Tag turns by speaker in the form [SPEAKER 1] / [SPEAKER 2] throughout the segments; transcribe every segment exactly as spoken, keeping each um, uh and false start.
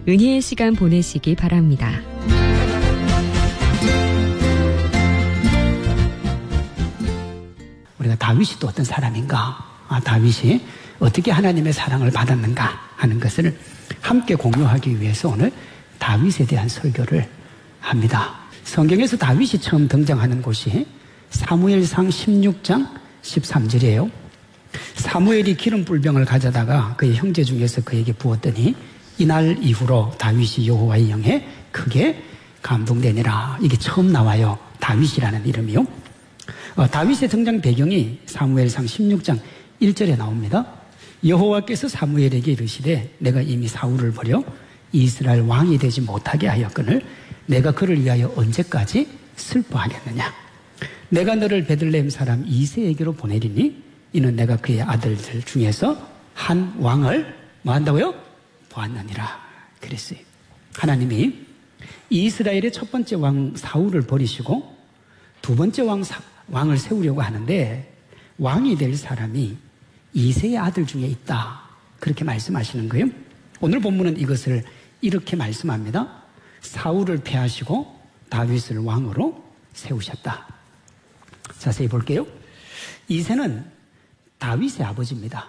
[SPEAKER 1] 은혜의 시간 보내시기 바랍니다.
[SPEAKER 2] 우리가 다윗이 또 어떤 사람인가, 아, 다윗이 어떻게 하나님의 사랑을 받았는가 하는 것을 함께 공유하기 위해서 오늘 다윗에 대한 설교를 합니다. 성경에서 다윗이 처음 등장하는 곳이 사무엘상 십육 장 십삼 절이에요. 사무엘이 기름 뿔병을 가져다가 그의 형제 중에서 그에게 부었더니 이날 이후로 다윗이 여호와의 영에 크게 감동되니라. 이게 처음 나와요. 다윗이라는 이름이요. 어, 다윗의 등장 배경이 사무엘상 십육 장 일 절에 나옵니다. 여호와께서 사무엘에게 이르시되 내가 이미 사울을 버려 이스라엘 왕이 되지 못하게 하였거늘 내가 그를 위하여 언제까지 슬퍼하겠느냐. 내가 너를 베들레헴 사람 이새에게로 보내리니 이는 내가 그의 아들들 중에서 한 왕을 뭐 한다고요? 보았느니라 그랬어요. 하나님이 이스라엘의 첫 번째 왕 사울을 버리시고 두 번째 왕, 사, 왕을 세우려고 하는데 왕이 될 사람이 이새의 아들 중에 있다. 그렇게 말씀하시는 거예요. 오늘 본문은 이것을 이렇게 말씀합니다. 사울을 패하시고 다윗을 왕으로 세우셨다. 자세히 볼게요. 이새는 다윗의 아버지입니다.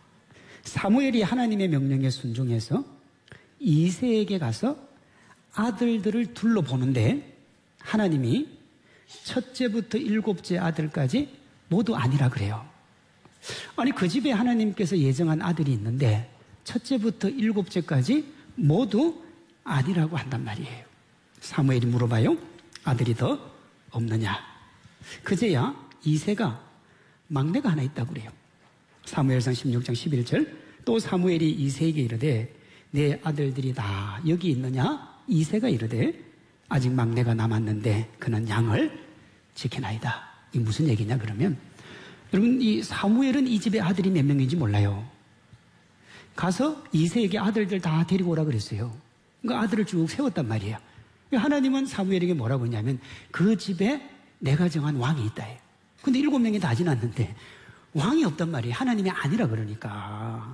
[SPEAKER 2] 사무엘이 하나님의 명령에 순종해서 이새에게 가서 아들들을 둘러보는데 하나님이 첫째부터 일곱째 아들까지 모두 아니라 그래요. 아니 그 집에 하나님께서 예정한 아들이 있는데 첫째부터 일곱째까지 모두 아니라고 한단 말이에요. 사무엘이 물어봐요. 아들이 더 없느냐. 그제야 이새가 막내가 하나 있다고 그래요. 사무엘상 십육 장 십일 절 또 사무엘이 이새에게 이르되 내 아들들이 다 여기 있느냐. 이새가 이르되 아직 막내가 남았는데 그는 양을 지키나이다. 이게 무슨 얘기냐 그러면 여러분 이 사무엘은 이 집에 아들이 몇 명인지 몰라요. 가서 이새에게 아들들 다 데리고 오라 그랬어요. 그러니까 아들을 쭉 세웠단 말이에요. 하나님은 사무엘에게 뭐라고 했냐면 그 집에 내가 정한 왕이 있다 해요. 근데 일곱 명이 다 지났는데 왕이 없단 말이에요. 하나님이 아니라 그러니까.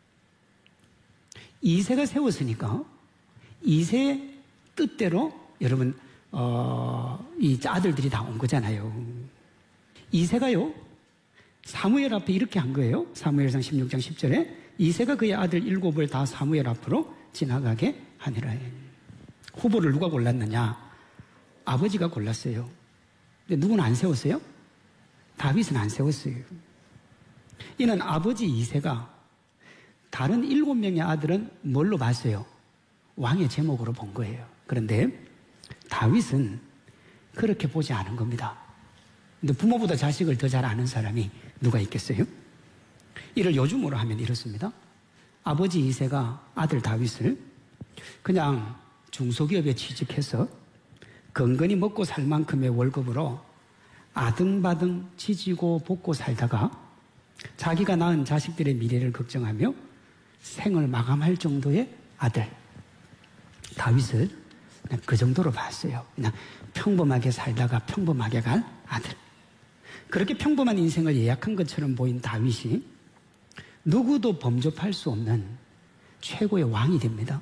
[SPEAKER 2] 이새가 세웠으니까 이새의 뜻대로 여러분 어, 이 아들들이 다 온 거잖아요. 이새가요 사무엘 앞에 이렇게 한 거예요. 사무엘상 십육 장 십 절에 이새가 그의 아들 일곱을 다 사무엘 앞으로 지나가게 하니라. 후보를 누가 골랐느냐? 아버지가 골랐어요. 근데 누구는 안 세웠어요? 다윗은 안 세웠어요. 이는 아버지 이새가 다른 일곱 명의 아들은 뭘로 봤어요? 왕의 제목으로 본 거예요. 그런데 다윗은 그렇게 보지 않은 겁니다. 근데 부모보다 자식을 더 잘 아는 사람이 누가 있겠어요? 이를 요즘으로 하면 이렇습니다. 아버지 이새가 아들 다윗을 그냥 중소기업에 취직해서 건건히 먹고 살 만큼의 월급으로 아등바등 지지고 볶고 살다가 자기가 낳은 자식들의 미래를 걱정하며 생을 마감할 정도의 아들 다윗을 그냥 그 정도로 봤어요. 그냥 평범하게 살다가 평범하게 갈 아들. 그렇게 평범한 인생을 예약한 것처럼 보인 다윗이 누구도 범접할 수 없는 최고의 왕이 됩니다.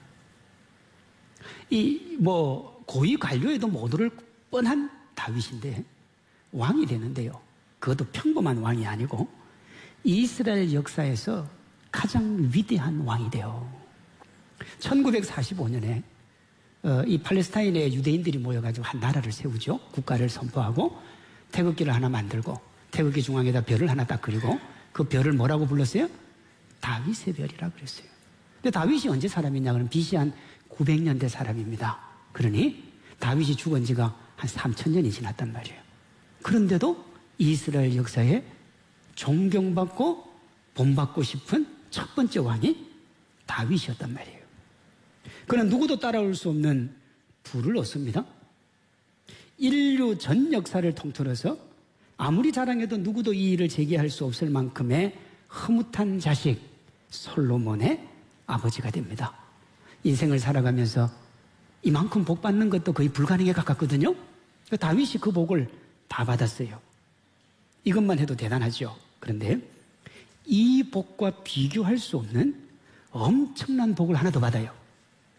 [SPEAKER 2] 이 뭐 고위 관료에도 못 오를 뻔한 다윗인데 왕이 되는데요. 그것도 평범한 왕이 아니고 이스라엘 역사에서 가장 위대한 왕이 돼요. 천구백사십오 년에 어, 이 팔레스타인의 유대인들이 모여가지고 한 나라를 세우죠. 국가를 선포하고 태극기를 하나 만들고 태극기 중앙에다 별을 하나 딱 그리고 그 별을 뭐라고 불렀어요? 다윗의 별이라 그랬어요. 근데 다윗이 언제 사람이냐 그러면 비씨 한 구백 년대 사람입니다. 그러니 다윗이 죽은 지가 한 삼천 년이 지났단 말이에요. 그런데도 이스라엘 역사에 존경받고 본받고 싶은 첫 번째 왕이 다윗이었단 말이에요. 그는 누구도 따라올 수 없는 부를 얻습니다. 인류 전 역사를 통틀어서 아무리 자랑해도 누구도 이 일을 제기할 수 없을 만큼의 흐뭇한 자식 솔로몬의 아버지가 됩니다. 인생을 살아가면서 이만큼 복 받는 것도 거의 불가능에 가깝거든요. 다윗이 그 복을 다 받았어요. 이것만 해도 대단하죠. 그런데 이 복과 비교할 수 없는 엄청난 복을 하나 더 받아요.